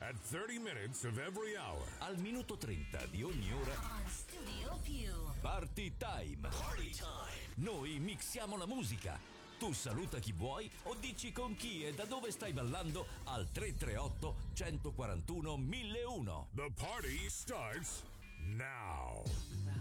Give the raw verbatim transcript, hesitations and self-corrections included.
At thirty minutes of every hour. Al minuto trenta di ogni ora. On Studio Più. Party time. Party time. Noi mixiamo la musica. Tu saluta chi vuoi o dici con chi e da dove stai ballando al tre tre otto, uno quattro uno, mille uno. The party starts now.